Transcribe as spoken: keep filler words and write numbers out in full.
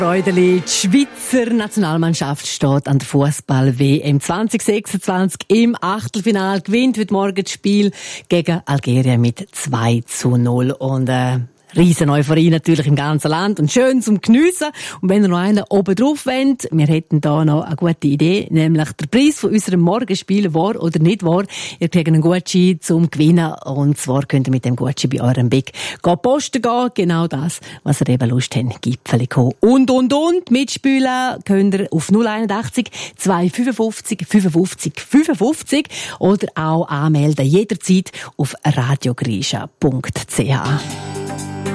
Freudeli, die Schweizer Nationalmannschaft steht an der Fußball-W M zwanzig sechsundzwanzig im Achtelfinale, gewinnt heute Morgen das Spiel gegen Algerien mit zwei zu null und äh, riesen Euphorie natürlich im ganzen Land und schön zum Geniessen. Und wenn ihr noch einen oben drauf wollt, wir hätten da noch eine gute Idee, nämlich der Preis von unserem Morgenspiel, wahr oder nicht wahr. Ihr kriegt einen Gutschein zum Gewinnen und zwar könnt ihr mit dem Gutschein bei eurem Big gehen posten gehen, genau das, was ihr eben Lust habt, Gipfeli kommen. Und, und, und, mitspielen könnt ihr auf null einundachtzig zwei fünfundfünfzig fünfundfünfzig fünfundfünfzig oder auch anmelden jederzeit auf radiogrisha punkt c h.